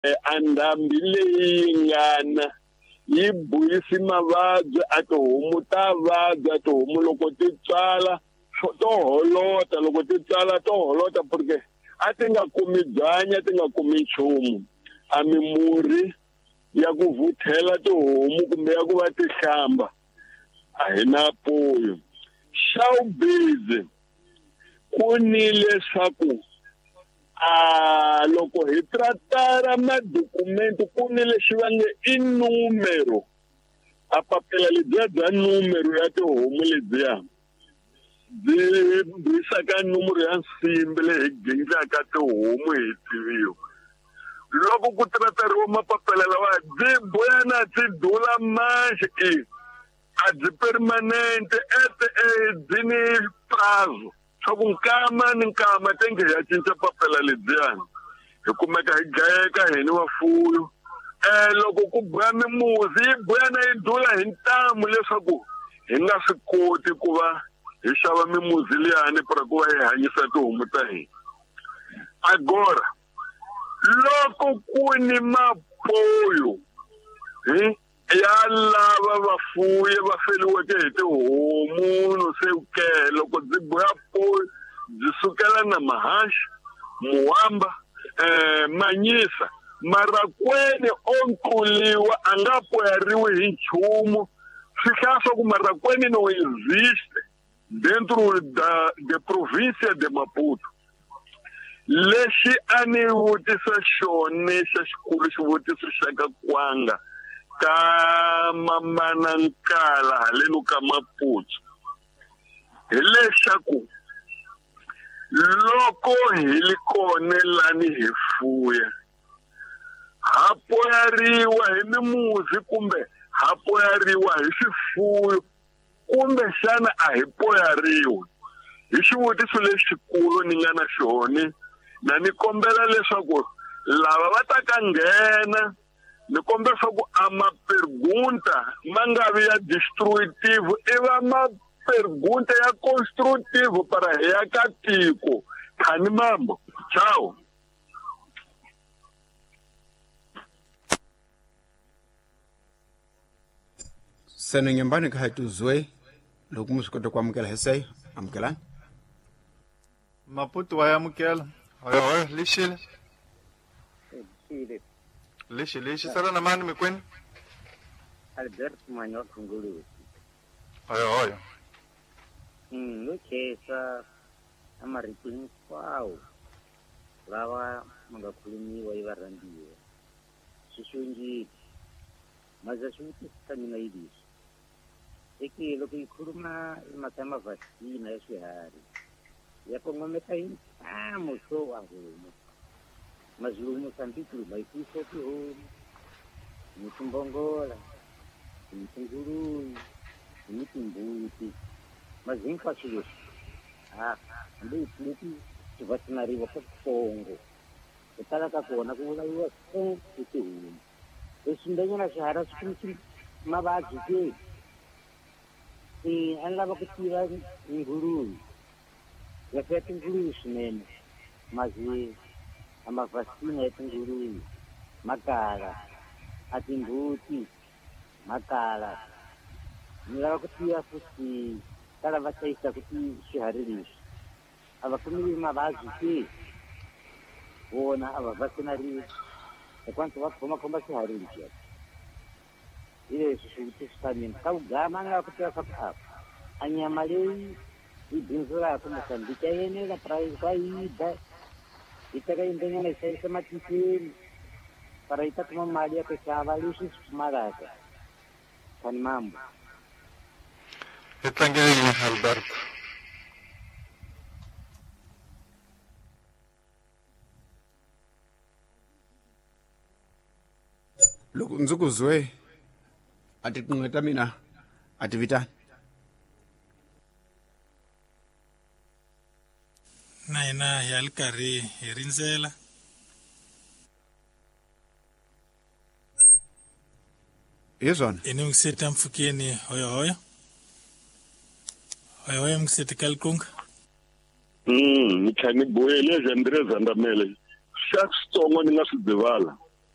andhambi leyi ngana yi buyisi mavabyi a tihomu ta vabya tihomu loko ti tswala to holota loko ti tswala to holota porque a ti nga kumi byanyi ti nga kumi nchumu a mimurhi ya ku vuthela tihomu kumbe ya ku va ti hlamba a hi na poyo Showbiz ku ni leswaku loko hi tratara madokumenti ku ni lexi va nge i numero a papila lebyiya bya numero ya tihomu lebyiya byi buyisaka numero ya nsimbi leyi gingaka tihomu hi tiviwa loko ku tratariwa mapapila lawa byi boya na byi dula manxi a byi permanente byi ni prazo swa ku nkama ni nkama tenge ya cinca papila lebyiyani hi kumeka hi gayeka hini wafuyo loko ku boya mimuzi yi boya na yi dula hi ntamu leswaku hi nga swi koti ku va hi xava mimuzi liyani para ku va hi hanyisa tihomu ta hina agora loko ku ni mapoyo ya lava vafuye va feliweke hi tihomu no se loko byi boya poyo byi sukela na mahaxi muhamba manyisa marakweni ontluliwa a nga poyariwi hi nchumu swi hlaya swa ku marakweni no existe dentro de província de Maputo lexi a ni vutisa xona xa xikulu xivutiso xa ka Kwanga ka Mamana Nkala haleno ka Maputo hi leswaku loko hi li kone lani hi fuya ha poyariwa hi mimuzi kumbe ha poyariwa hi swifuyo kumbe xana a hi poyariwi hi xivutiso lexikulu ni nga na xona na ni kombela leswaku lava va ta ka nghena ni kombela ku a mapergunta ma nga vi ya destructive va mapergunta ya constructive para hi ya ka tiko khani mambo ciao seno nyambani ka hatuzwe loko musikoto kwamukela heseyo amukelani Maputo wayamukela hoyo lishile lishi sara na mani mekweni Albert Manyo Kungulu hoyo Luchesa amaripini kwao lava mungakhulumiwa ivarambiwa xixongiti maza xivutisitanyina yileswi loko yi khuluma mhaka ya mavhasina ya swiharhi ya kongomeka hi ntamu swo wa homu mazulu Mozambique mayifuso tihomu ni timbongola ni tinguluyi ni timbuti mazinfa swilo hambi leti tivhasinariwa ka Kongo ku tala ka kona ku vulaviwa hi tihomu leswi ndenyana swiharhi swi mavabyi ke a ni lava ku tiva nguluyi ya ya tinguluyi swinene mazi a mavhasina ya tinguluyi makala a timbuti makala ni lava ku tiva futhi ka lava hlayisaka swiharhi leswi a va kumiwi mavabyi ke vona a va vasinariwi hikwalaho va khomakhoma swiharhi leswi hi leswi swivutiso swa mina ka vugama ni lava ku tiva swa ku a nyama leyi yi bindzulaka Mozambique ya yenela price ka yi dya yi teka yindlenyana yi xavisa matikweni para yi ta kuma mali ya ku xava leswi swi pfumalaka khani mambo hi tlangeni Albert loko ndzi ku zwe a tiqingho ta mina a ti vitani na hina hi ya ri karhi hi rindzela hi swona hi ni ngiseti ya mpfhukeni hoyo ngiseti ka likunga ni tlhela ni boyele Andre Zandamele xa xitsongo ni nga swi dzivala